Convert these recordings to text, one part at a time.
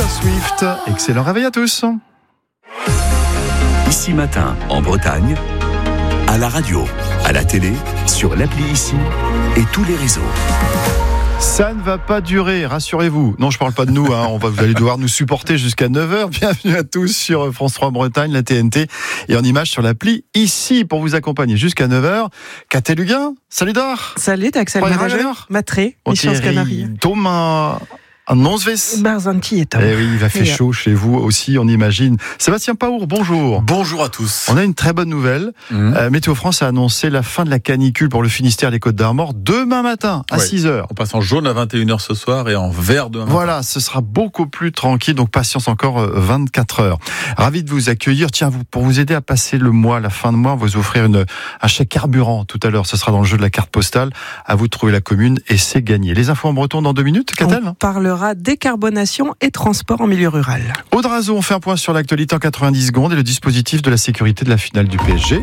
Taylor Swift. Excellent réveil à tous. Ici Matin, en Bretagne, à la radio, à la télé, sur l'appli Ici et tous les réseaux. Ça ne va pas durer, rassurez-vous. Non, je parle pas de nous, vous allez devoir nous supporter jusqu'à 9h. Bienvenue à tous sur France 3 Bretagne, la TNT, et en image sur l'appli Ici pour vous accompagner jusqu'à 9h. Catel Huguin, salut Dar. Salut, Axel Marageur. Matré, Michel Canari. Thomas. Barzanti est Eh oui, il va faire chaud chez vous aussi, on imagine. Sébastien Paour, bonjour. Bonjour à tous. On a une très bonne nouvelle. Météo France a annoncé la fin de la canicule pour le Finistère et les Côtes d'Armor demain matin à 6h. On passe en jaune à 21h ce soir et en vert demain matin. Voilà, ce sera beaucoup plus tranquille, donc patience encore 24 heures. Ravi de vous accueillir. Tiens, pour vous aider à passer le mois, la fin de mois, on va vous offrir un chèque carburant tout à l'heure. Ce sera dans le jeu de la carte postale. À vous de trouver la commune et c'est gagné. Les infos en breton dans 2 minutes, Catel. On parlera décarbonation et transport en milieu rural. Aude Razo, on fait un point sur l'actualité en 90 secondes et le dispositif de la sécurité de la finale du PSG.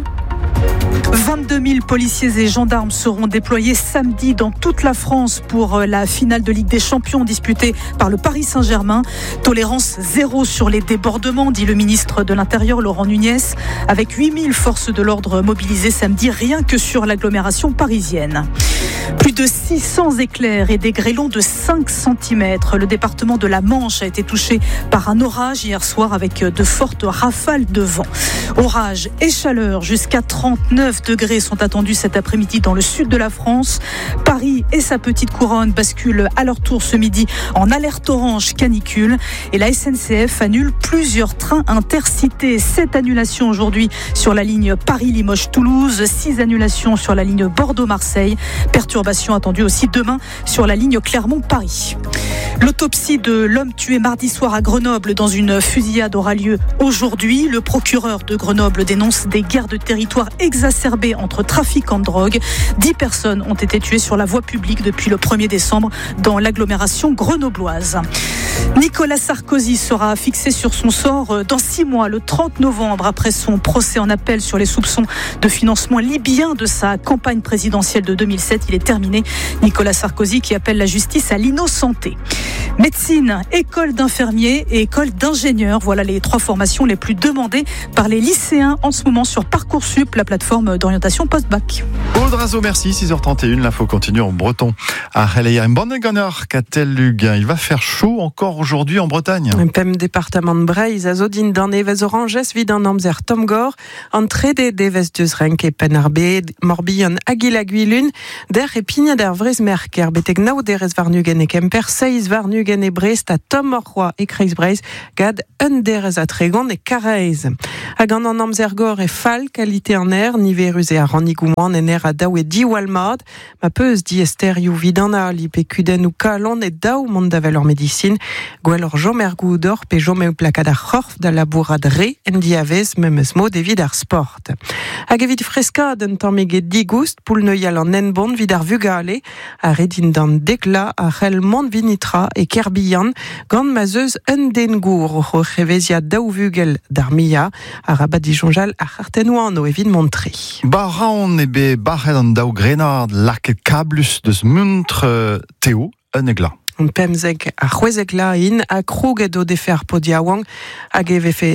22 000 policiers et gendarmes seront déployés samedi dans toute la France pour la finale de Ligue des Champions disputée par le Paris Saint-Germain. Tolérance zéro sur les débordements, dit le ministre de l'Intérieur Laurent Nunez, avec 8 000 forces de l'ordre mobilisées samedi rien que sur l'agglomération parisienne. Plus de 600 éclairs et des grêlons de 5 cm. Le département de la Manche a été touché par un orage hier soir avec de fortes rafales de vent. Orage et chaleur jusqu'à 39 degrés sont attendus cet après-midi dans le sud de la France. Paris et sa petite couronne basculent à leur tour ce midi en alerte orange canicule. Et la SNCF annule plusieurs trains intercités. 7 annulations aujourd'hui sur la ligne Paris-Limoges-Toulouse, 6 annulations sur la ligne Bordeaux-Marseille. Perturbations attendues aussi demain sur la ligne Clermont-Paris. L'autopsie de l'homme tué mardi soir à Grenoble dans une fusillade aura lieu aujourd'hui. Le procureur de Grenoble dénonce des guerres de territoire exacerbées entre trafiquants de drogue. 10 personnes ont été tuées sur la voie publique depuis le 1er décembre dans l'agglomération grenobloise. Nicolas Sarkozy sera fixé sur son sort dans 6 mois, le 30 novembre, après son procès en appel sur les soupçons de financement libyen de sa campagne présidentielle de 2007. Il est terminé. Nicolas Sarkozy qui appelle la justice à l'innocenté. Médecine, école d'infirmiers et école d'ingénieurs. Voilà les 3 formations les plus demandées par les lycéens en ce moment sur Parcoursup, la plateforme d'orientation post-bac. Aude Razo, merci. 6h31, l'info continue en breton. À Helleia, Bonnegonner, Catel Huguin. Il va faire chaud encore aujourd'hui en Bretagne. Pem département de Breizh, à Zodin, dans Nevez Oranges, vidan Amzer Tomgor, entrée des Devez Duzrenk et Penarbe, Morbihan, Aguilaguilun, der et Pigna der Vresmerker, Betegnau, der Varnugen et Kemper, Seiz Varnugen et Brest, à Tomorroy et Kreisbreizh, Gad, der Atregon et Carrez. Hagan en Amzergor et Fall, qualité en air, Niverus et Aranigouman, et Ner à Dao et Di Walmad, ma peuse di Esther Youvidana, Lipekuden ou Kalon et Dao, Mondavel en médecine, Gwelor Jomergoudor, pe Jomeu Placadar Horf, da Labourad Ré, Ndiavez, Memesmo, David Ar Sport. Hagevit fresca, d'un tamege digust, Poulneuial en Nenbon, Vidar Vugale, à Redin dan Dekla, à Helmont Vinitra et Kerbian, Gand Mazeuse Ndengour, Revesia Dao Vugel d'Armia, à Rabat Dijonjal, à Hartenouano et Vidmontré. Baran et be Bahel en Dao Grenard, Lac Cablus de Smuntre Théo, Negla. Pemzeg a c'hwezeg la in, a krog edo defer podiawang, hag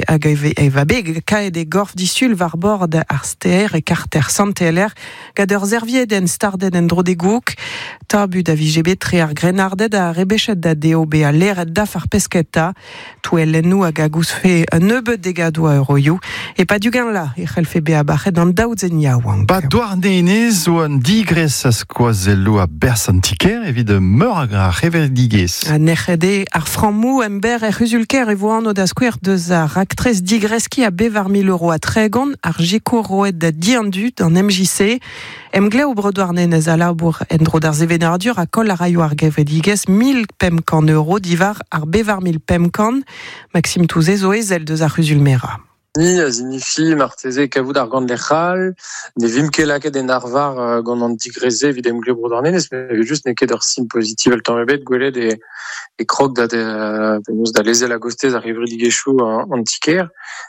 eva beg kae de gorf disul var bord ar steer e karter santeler, gad ur zervieden starden en drodegouk, tabu da vigebe tre ar grenardet a rebechet da DOB a leret da far pesketa, touelennou hag a gousfe un nebeut degado a euroioù, e pa dugan la, e c'helfe be a bachet an daouzen yaouang. Ba douarnene zo an digres a skoazello a bersantiker, evit meur a rever digez. A nechede ar frammou ember e ruzulker e voan o da skouer deus ar actress digreski a bevar 1000 € a tregon ar jeko roet da diandu d'an MJC. Emgle o bredouarnenez a labour en dro d'ar zevenardur a kol a raio ar gevredigez 1000 pemkan € divar ar bevar 1000 pemkan. Maxime Touzé zo ezel deus ar ruzulmera. Ni a zinifi marteze kavout ar gant lechal, ne vim kelaket en arvar gant an digreze vid emgle brodornenez, mais just neket ur sim positiv el tammebet gwelet e krog da penaos da lezel a gostez ar revridigechou an tiker,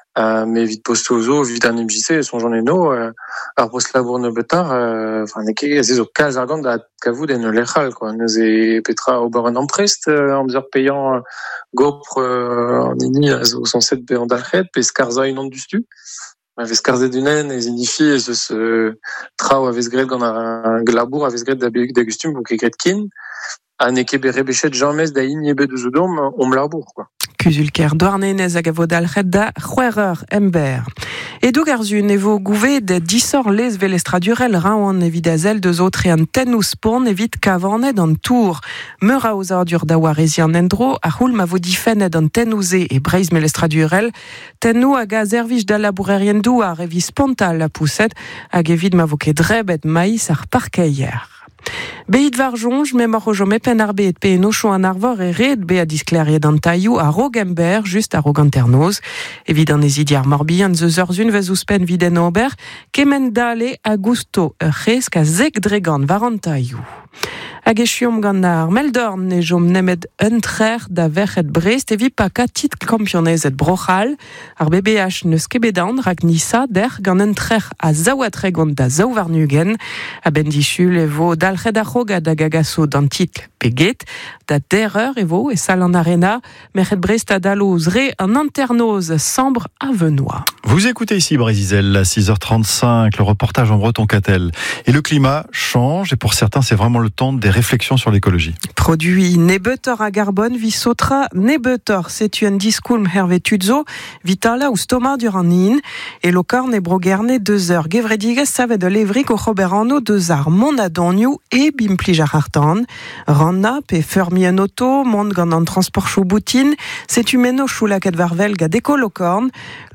mais vite postoso, vite un MJC, son journée no, alors post labour no betar, enfin, neke, c'est au cas argand da kavou den lechal, quoi. Nous et Petra au baron emprest, en mesure payant, gopre, en ini, au 107 b en dalchet, pescarza une onde du stu. Avec Scarze Dunen, et Zinifi, et ce trao avec Gred, qu'on a un glabour avec Gred d'Agustum, pour qu'il kin, un équilibre rébéchet jamais d'Aïniebe de Zodom, on me labour, quoi. Kuzulker Dornenez agavodal redda Chouerer Ember. Et dougarzun evo gouvet de dissor les velestradurel raon evidazel deux autres et un tenus porn evit kavanet dans tour. Meura aux ordures d'awaresian endro a roul ma vodifene dans tenusé et breiz melestradurel. Tenu aga zervich da labourerien dou a revis pontal la poussette hag evid ma voke drebet maïs ar parkeier. Beid varjonj, memor o jome penarbe et pe nocho an arvor e red be a disclariet an taillou a Rogember, just a Roganternoz. Evit an ezidiar morbi an zeurzun vez ouspen viden ober, kemen dale Augusto resk a zeg dregan var an taillou. Hag echiom gant ar Meldorn ne jom nemet un trer da vechet Brest evi pa katit kampionezet brochal, ar BBH neus kebedan rak nisa der gant un trer a zaouatre gant da zaouvarnugen, a bendichul evo dalchet a roga da gagaso d'antit peget, da terreur evo e sal en arena, merchet Brest a daloz re an anternoz sambre a Venois. Vous écoutez ici Brésil, à 6h35, le reportage en Breton-Catel. Et le climat change, et pour certains, c'est vraiment le temps des réflexions sur l'écologie. Produit nebetor à Garbonne, visotra nebetor, c'est un discours hervetuzzo, vitala ou stoma duranin, et le corps ne brogerne 2 heures. Gevrediges savait de l'évric au Roberano 2 heures, monadoniou et bimplijarartan, ranna, pe fermien auto, monde gant transport chou boutine, c'est humeno chou la varvel ga déco locorn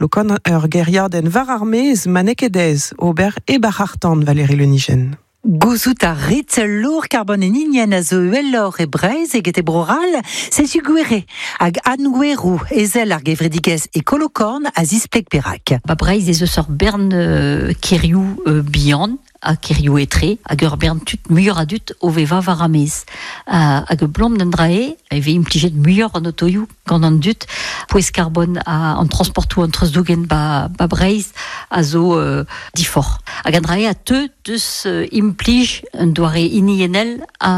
guerriaden var armez manekedez, ober et barartan Valérie Lenigen. Gouzout a rit lour carboneninien a zo uellor e breiz eget e broral, se gwere hag anouerou ezel ar gevredigez e kolokorn a zisplek perak. Ba breiz ez eus ur bern keriou bihan, a keriou etre, hag ur bern tut muior adut o veva var amez. Hag blom d'an drae, e ve implijet muior an otoiou gant an dut, poez karbon an transportou an treusdougen ba breiz a zo difor. Hag an drae a deus implij un doare inienel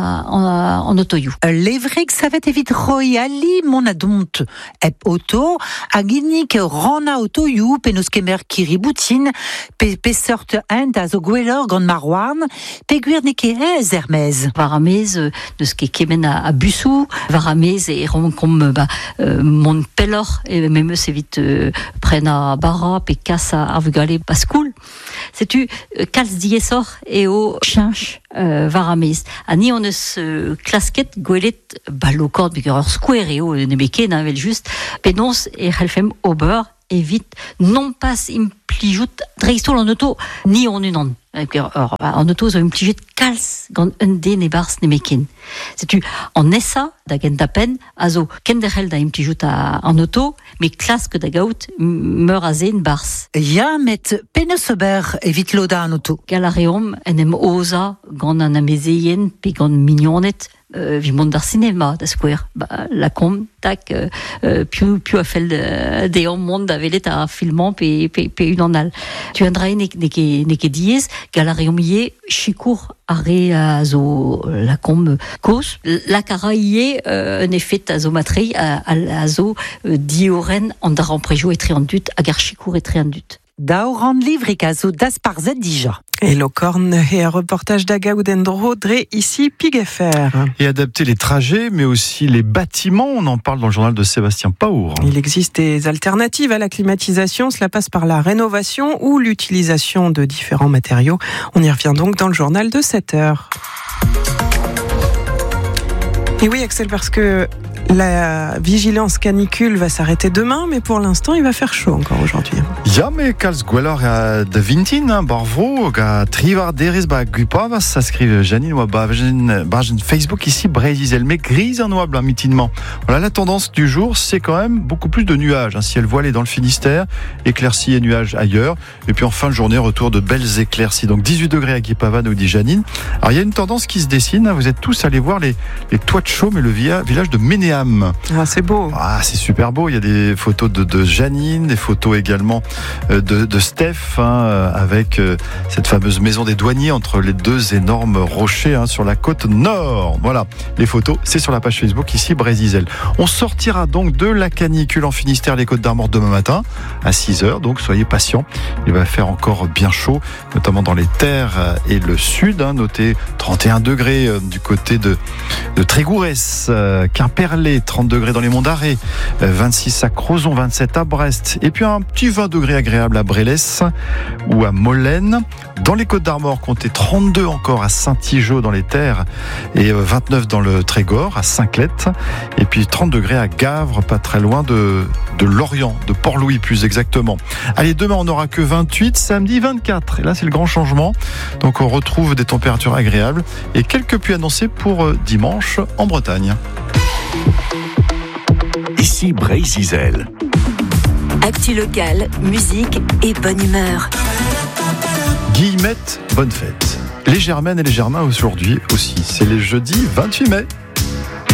an otoiou. Levreg savet evit roi ali mon adont ep auto hag inik rana otoiou penos kemer kiriboutin pe sort end a zo gwellor gant marwarn pe gwir neke ez ermez. Var amez deus ket kemen a busou, var amez e ron kom mon pellor e memeus evit pren a bara pe kas ar vugale baskoul. Setu kalz diesor e o chinch var amez. Ani on eus klasket gwelet balokord beger ur skouer eo nebeke navel just penons e c'hellfem ober evit non pas implijout dreistol an auto ni on unan. En auto zo implijet kalz gant un den e bars nemeken. Setu an essa da gent da pen a zo kenderel da implijout an auto me klask da gaout meur a zen bars. Ya met peneus ober evit loda an auto. Galareom en em oza gant an amezeien pe gant mignonnet vi mont d'ar cinema da skouer. La kom tak più a fel de an mont da velet a filmant pe un an al. Tu andrae neke diez galareom ie chikour are a zo la kom kos. La kara ie un effet a zo matrei a zo dioren an dar an prejo etre an dut hag ar chikour etre an dut. Da o rand livrik a zo dasparzet dija. Et Locorne et un reportage d'Agaoudendro dre ici Piguefer. Et adapter les trajets, mais aussi les bâtiments, on en parle dans le journal de Sébastien Paour. Il existe des alternatives à la climatisation, cela passe par la rénovation ou l'utilisation de différents matériaux. On y revient donc dans le journal de 7h. Et oui Axel, parce que la vigilance canicule va s'arrêter demain, mais pour l'instant, il va faire chaud encore aujourd'hui. Ja, mais kalz gwellor de vintin, barvro, ga trivar deris ba gupavas, ça scrive Janine ou bargen Facebook ici, Brésil, mais grise en noir blanc mitinement. Voilà, la tendance du jour, c'est quand même beaucoup plus de nuages. Un ciel voilé dans le Finistère, éclaircies et nuages ailleurs. Et puis en fin de journée, retour de belles éclaircies. Donc 18 degrés à Guipava, nous dit Janine. Alors il y a une tendance qui se dessine. Vous êtes tous allés voir les toits de chaume et le village de Ménéa. Myriam. Ah, c'est beau. Ah, c'est super beau. Il y a des photos de Janine, des photos également de Steph, avec cette fameuse maison des douaniers entre les deux énormes rochers sur la côte nord. Voilà, les photos, c'est sur la page Facebook ici, Brésil. On sortira donc de la canicule en Finistère, les Côtes d'Armor demain matin à 6h. Donc soyez patients. Il va faire encore bien chaud, notamment dans les terres et le sud. Notez 31 degrés du côté de Trégourès, Quimperlé, 30 degrés dans les monts d'Arrée, 26 à Crozon, 27 à Brest, et puis un petit 20 degrés agréable à Brélès ou à Molène. Dans les Côtes d'Armor, comptez 32 encore à Saint-Igeau dans les terres et 29 dans le Trégor, à Saint-Clette, et puis 30 degrés à Gavre, pas très loin de Lorient, de Port-Louis plus exactement. Allez, demain on n'aura que 28, samedi 24, et là c'est le grand changement, donc on retrouve des températures agréables et quelques pluies annoncées pour dimanche en Bretagne. Ici Brésil. Actu locale, musique et bonne humeur. Guillemette, bonne fête. Les Germaines et les Germains aujourd'hui aussi. C'est les jeudis 28 mai.